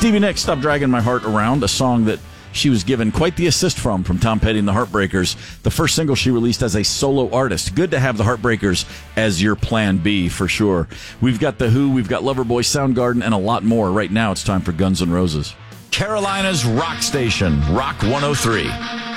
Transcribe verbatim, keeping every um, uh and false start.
Stevie Nicks, Stop Dragging My Heart Around, a song that she was given quite the assist from, from Tom Petty and the Heartbreakers, the first single she released as a solo artist. Good to have the Heartbreakers as your plan B, for sure. We've got The Who, we've got Loverboy, Soundgarden, and a lot more. Right now, it's time for Guns N' Roses. Carolina's rock station, Rock one oh three.